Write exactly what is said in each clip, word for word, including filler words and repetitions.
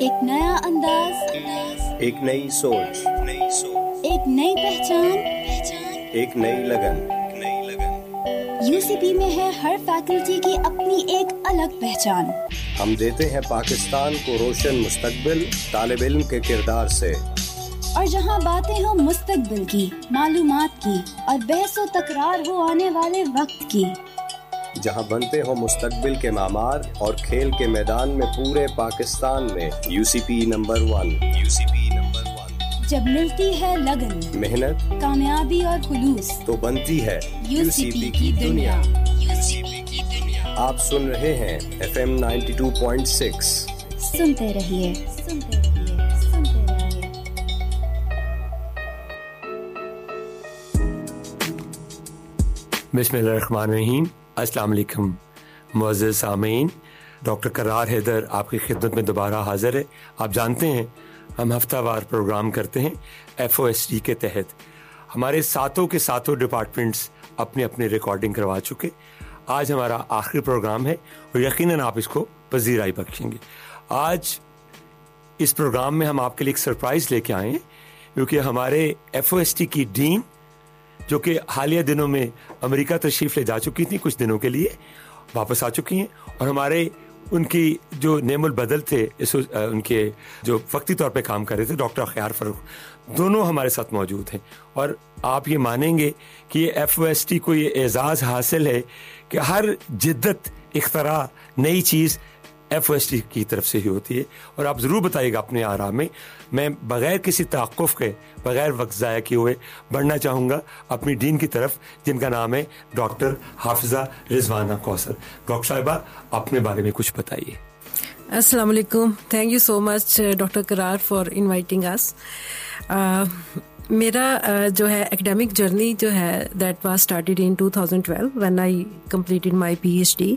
ایک نیا انداز، ایک نئی سوچ، ایک نئی پہچان، ایک نئی لگن۔ یو سی پی میں ہے ہر فیکلٹی کی اپنی ایک الگ پہچان۔ ہم دیتے ہیں پاکستان کو روشن مستقبل طالب علم کے کردار سے، اور جہاں باتیں ہوں مستقبل کی، معلومات کی، اور بحث و تکرار ہو آنے والے وقت کی، جہاں بنتے ہوں مستقبل کے معمار اور کھیل کے میدان میں پورے پاکستان میں you C P number one. You C P number one. جب ملتی ہے لگن، محنت، کامیابی اور خلوص، تو بنتی ہے یو سی پی کی دنیا۔ آپ سن رہے ہیں F M ninety two point six. سنتے رہیے، سنتے رہیے، سنتے رہیے۔ بسم اللہ الرحمن الرحیم۔ السلام علیکم معزز سامعین، ڈاکٹر قرار حیدر آپ کی خدمت میں دوبارہ حاضر ہے۔ آپ جانتے ہیں ہم ہفتہ وار پروگرام کرتے ہیں ایف او ایس ٹی کے تحت۔ ہمارے ساتوں کے ساتوں ڈپارٹمنٹس اپنی اپنی ریکارڈنگ کروا چکے۔ آج ہمارا آخری پروگرام ہے اور یقیناً آپ اس کو پذیرائی بخشیں گے۔ آج اس پروگرام میں ہم آپ کے لیے ایک سرپرائز لے کے آئے ہیں، کیونکہ ہمارے ایف او ایس ٹی کی ڈین، جو کہ حالیہ دنوں میں امریکہ تشریف لے جا چکی تھیں، کچھ دنوں کے لیے واپس آ چکی ہیں، اور ہمارے ان کی جو نعم البدل تھے، ان کے جو وقتی طور پہ کام کر رہے تھے، ڈاکٹر اخیار فروخ، دونوں ہمارے ساتھ موجود ہیں۔ اور آپ یہ مانیں گے کہ یہ ایف او ایس ٹی کو یہ اعزاز حاصل ہے کہ ہر جدت، اختراع، نئی چیز ایف او ایس ٹی کی طرف سے ہی ہوتی ہے۔ اور آپ ضرور بتائیے گا اپنے آراء میں۔ میں بغیر کسی توقف کے، بغیر وقت ضائع کیے ہوئے بڑھنا چاہوں گا اپنی ڈین کی طرف، جن کا نام ہے ڈاکٹر حافظہ رضوانہ کوثر۔ ڈاکٹر صاحبہ، اپنے بارے میں کچھ بتائیے۔ السلام علیکم۔ Thank you so much doctor قرار فار انوائٹنگ اس۔ میرا جو ہے ایکڈیمک جرنی جو ہے that was started in two thousand twelve when I completed my P H D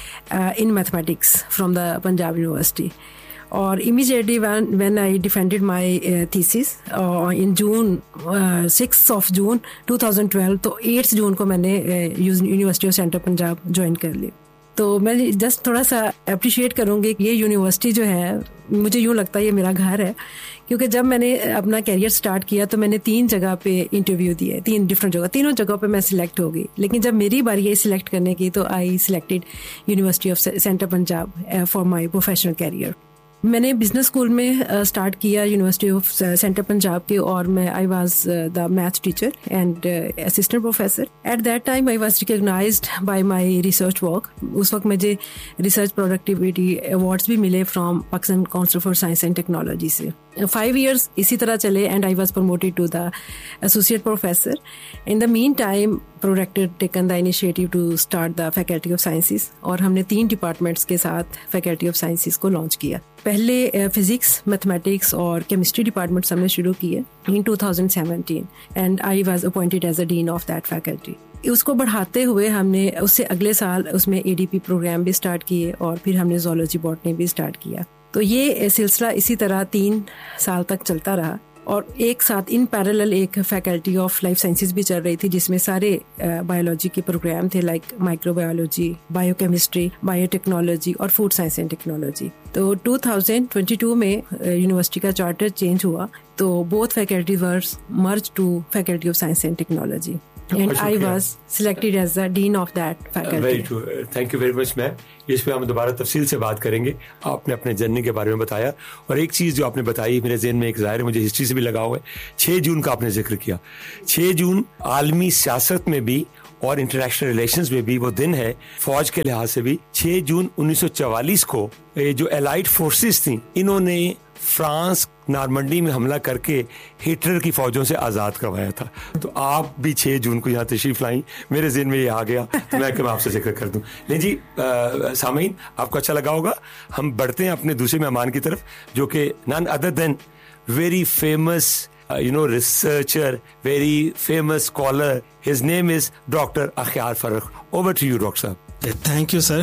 in mathematics from the Punjab University. اور immediately when when I defended my uh, thesis uh, in June uh, sixth of June twenty twelve, تو eighth جون کو میں نے university of central Punjab join کر لی۔ تو میں just تھوڑا سا اپریشیٹ کروں گی کہ یہ یونیورسٹی جو ہے، مجھے یوں لگتا ہے یہ میرا گھر ہے، کیونکہ جب میں نے اپنا کیریئر سٹارٹ کیا تو میں نے تین جگہ پہ انٹرویو دیے، تین ڈفرینٹ جگہ، تینوں جگہوں پہ میں سلیکٹ ہو گئی۔ لیکن جب میری باری آئی سلیکٹ کرنے کی تو آئی selected university of central Punjab for my professional career. میں نے بزنس اسکول میں اسٹارٹ کیا یونیورسٹی آف سینٹرل پنجاب کے، اور میں I was the math teacher and assistant professor. At that time I was recognised by my research work. اس وقت مجھے research productivity awards بھی ملے from Pakistan council for science and technology سے۔ Five years اسی طرح چلے and I was promoted to the associate professor. In the main time predictor taken the initiative to start the faculty of sciences, اور ہم نے تین ڈپارٹمنٹس کے ساتھ فیکلٹی آف سائنسز کو لانچ کیا۔ پہلے فزکس، میتھمیٹکس اور کیمسٹری ڈپارٹمنٹس ہم نے شروع کیے ان two thousand seventeen and I was appointed as a Dean of that faculty. اس کو بڑھاتے ہوئے ہم نے اس سے اگلے سال اس میں اے ڈی پی پروگرام بھی اسٹارٹ کیے، اور پھر ہم نے زولوجی باٹنی بھی اسٹارٹ کیا۔ تو یہ سلسلہ اسی طرح تین سال تک چلتا رہا، اور ایک ساتھ ان پیرالل ایک فیکلٹی آف لائف سائنسز بھی چل رہی تھی، جس میں سارے بایولوجی کے پروگرام تھے، like micro biology, bio chemistry, bio technology اور فوڈ سائنس اینڈ ٹیکنالوجی۔ تو ٹو تھاؤزینڈ ٹوینٹی ٹو میں یونیورسٹی کا چارٹر چینج ہوا، تو both faculty ورز merge to faculty of science and technology, and I was selected as the dean of that faculty. Very true. Thank you very much ma'am. اس پہ ہم دوبارہ تفصیل سے بات کریں گے۔ آپ نے اپنے جرنی کے بارے میں بتایا، اور ایک چیز جو آپ نے بتائی میرے ذہن میں ایک ظاہر ہے، مجھے ہسٹری سے بھی لگا ہوا ہے۔ چھ جون کا آپ نے ذکر کیا۔ چھ جون عالمی سیاست میں بھی اور انٹرنیشنل ریلیشنز میں بھی وہ دن ہے، فوج کے لحاظ سے بھی۔ چھ جون انیس سو چوالیس کو جو الائڈ فورسز تھیں، انہوں نے فرانس نارمنڈی میں حملہ کر کے ہٹلر کی فوجوں سے آزاد کروایا تھا۔ تو آپ بھی چھ جون کو یہاں تشریف لائیں، میرے ذہن میں یہ آ گیا تو میں کہ میں آپ سے ذکر کر دوں۔ لیں جی سامعین، آپ کو اچھا لگا ہوگا۔ ہم بڑھتے ہیں اپنے دوسرے مہمان کی طرف، جو کہ naan other then very famous you know researcher, very famous scholar. His name is doctor اخیار Farrukh. Over to you doctor صاحب۔ Thank you sir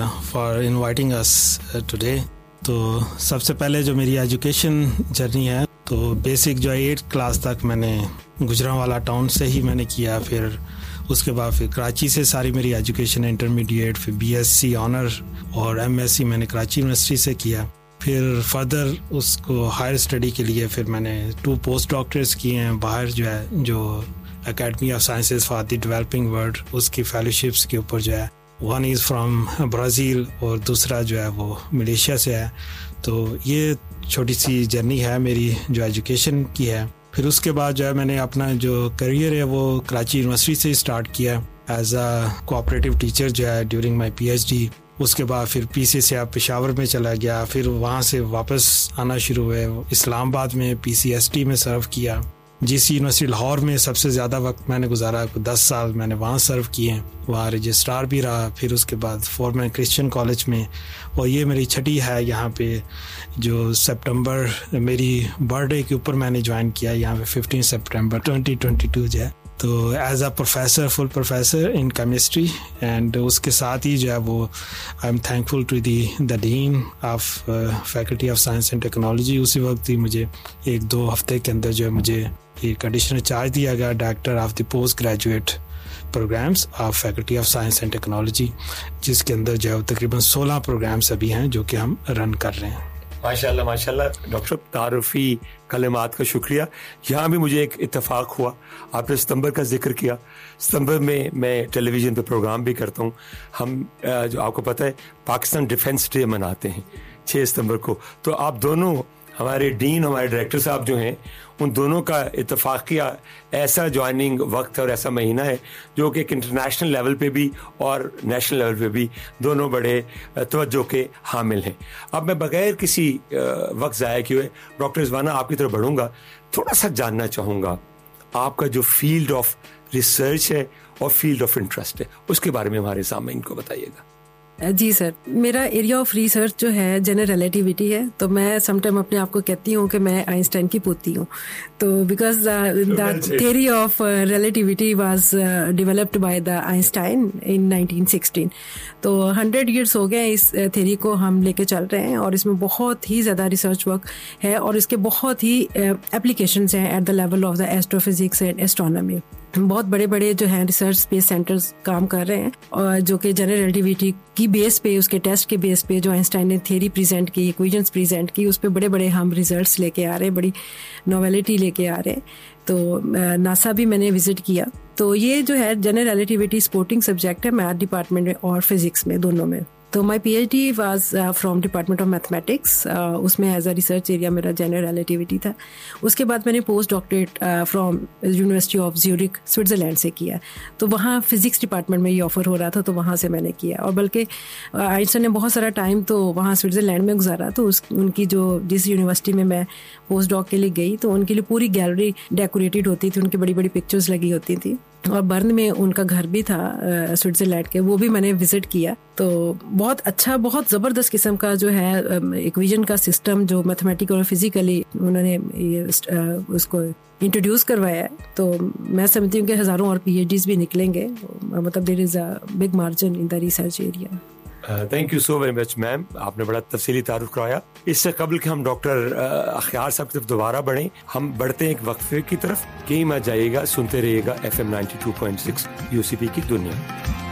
for inviting us today. تو سب سے پہلے جو میری ایجوکیشن جرنی ہے، تو بیسک جو ہے ایٹ کلاس تک میں نے گجرانوالا ٹاؤن سے ہی میں نے کیا، پھر اس کے بعد پھر کراچی سے ساری میری ایجوکیشن انٹرمیڈیٹ، پھر بی ایس سی آنر اور ایم ایس سی میں نے کراچی یونیورسٹی سے کیا، پھر پھر فردر اس کو ہائر اسٹڈی کے لیے پھر میں نے ٹو پوسٹ ڈاکٹرز کیے ہیں باہر جو ہے, جو academy of sciences for the developing world اس کی فیلوشپس کے اوپر جو ہے. ون از فرام برازیل اور دوسرا جو ہے وہ ملیشیا سے ہے. تو یہ چھوٹی سی جرنی ہے میری جو ایجوکیشن کی ہے. پھر اس کے بعد جو ہے میں نے اپنا جو کریئر ہے وہ کراچی یونیورسٹی سے اسٹارٹ کیا ایز اے کوآپریٹو ٹیچر جو ہے during my P H D. اس کے بعد پھر پی سی سے آپ پشاور میں چلا گیا, پھر وہاں سے واپس آنا شروع ہوئے. اسلام آباد میں پی سی ایس ٹی میں سرو کیا. جی سی یونیورسٹی لاہور میں سب سے زیادہ وقت میں نے گزارا, دس سال میں نے وہاں سرو کیے ہیں, وہاں رجسٹرار بھی رہا. پھر اس کے بعد فورمین کرسچن کالج میں, اور یہ میری چھٹی ہے یہاں پہ جو سپٹمبر میری برتھ ڈے کے اوپر میں نے جوائن کیا یہاں پہ fifteen September twenty twenty two جو ہے. تو as a professor full professor in chemistry, and اس کے ساتھ ہی جو ہے وہ I am thankful to the the Dean of faculty of science and technology. اسی وقت ہی مجھے ایک دو ہفتے کے اندر جو ہے مجھے ایک ایڈیشنل چارج دیا گیا director of the post graduate programmes of faculty of science and technology, جس کے اندر جو ہے تقریباً سولہ پروگرامس ابھی ہیں جو کہ ہم رن کر رہے ہیں. ماشاء اللہ ماشاء اللہ ڈاکٹر صاحب, تعارفی کلمات کا شکریہ. یہاں بھی مجھے ایک اتفاق ہوا, آپ نے ستمبر کا ذکر کیا. ستمبر میں میں ٹیلی ویژن پہ پروگرام بھی کرتا ہوں. ہم جو آپ کو پتہ ہے پاکستان ڈیفنس ڈے مناتے ہیں چھ ستمبر کو. تو آپ دونوں ہمارے ڈین ہمارے ڈائریکٹر صاحب جو ہیں ان دونوں کا اتفاقیہ ایسا جوائننگ وقت اور ایسا مہینہ ہے جو کہ ایک انٹرنیشنل لیول پہ بھی اور نیشنل لیول پہ بھی دونوں بڑے توجہ کے حامل ہیں. اب میں بغیر کسی وقت ضائع کیے ڈاکٹر رضوانہ آپ کی طرف بڑھوں گا. تھوڑا سا جاننا چاہوں گا آپ کا جو فیلڈ آف ریسرچ ہے اور فیلڈ آف انٹرسٹ ہے اس کے بارے میں ہمارے سامعین کو بتائیے گا. جی سر, میرا ایریا آف ریسرچ جو ہے جنرل ریلیٹیوٹی ہے. تو میں سم ٹائم اپنے آپ کو کہتی ہوں کہ میں آئنسٹائن کی پوتی ہوں. تو because the theory of relativity was developed by the Einstein in nineteen sixteen. تو ہنڈریڈ ایئرس ہو گئے اس تھیوری کو ہم لے کے چل رہے ہیں, اور اس میں بہت ہی زیادہ ریسرچ ورک ہے اور اس کے بہت ہی اپلیکیشنز ہیں at the level of the astro physics and astronomy. بہت بڑے بڑے جو ہیں ریسرچ اسپیس سینٹرز کام کر رہے ہیں, اور جو کہ جنرل ریلیٹیوٹی کی بیس پہ, اس کے ٹیسٹ کے بیس پہ جو آئنسٹائن نے تھیوری پریزنٹ کی, ایکویشنز پریزنٹ کی, اس پہ بڑے بڑے ہم ریزلٹس لے کے آ رہے ہیں, بڑی نویلٹی لے کے آ رہے ہیں. تو ناسا بھی میں نے وزٹ کیا. تو یہ جو ہے جنرل ریلیٹیوٹی سپورٹنگ سبجیکٹ ہے میتھ ڈپارٹمنٹ میں اور فزکس میں, دونوں میں. تو مائی P H D was from department of mathematics, اس میں ایز اے ریسرچ ایریا میرا جنرل ریلیٹیوٹی تھا. اس کے بعد میں نے post doctorate from university of Zurich Switzerland سے کیا. تو وہاں فزکس ڈپارٹمنٹ میں یہ آفر ہو رہا تھا, تو وہاں سے میں نے کیا. اور بلکہ آئنسٹائن نے بہت سارا ٹائم تو وہاں سوئٹزرلینڈ میں گزارا. تو اس ان کی جو جس یونیورسٹی میں میں پوسٹ ڈاک کے لیے گئی تو ان کے لیے پوری گیلری ڈیکوریٹڈ ہوتی تھی, ان کی بڑی بڑی پکچرز لگی ہوتی تھیں. اور برن میں ان کا گھر بھی تھا سوئٹزرلینڈ کے, وہ بھی میں نے وزٹ کیا. تو بہت اچھا, بہت زبردست قسم کا جو ہے ایکویژن کا سسٹم جو میتھمیٹیکل اور فزیکلی انہوں نے اس کو انٹروڈیوس کروایا ہے. تو میں سمجھتی ہوں کہ ہزاروں اور پی ایچ ڈیز بھی نکلیں گے, مطلب دیر از a big margin in the research area. Thank you so very much میم, آپ نے بڑا تفصیلی تعارف کرایا. اس سے قبل کہ ہم ڈاکٹر اخیار صاحب کی طرف دوبارہ بڑھیں, ہم بڑھتے ہیں ایک وقفے کی طرف. کہیں مت جائیے گا, سنتے رہیے گا F M ninety two point six you سی پی کی دنیا.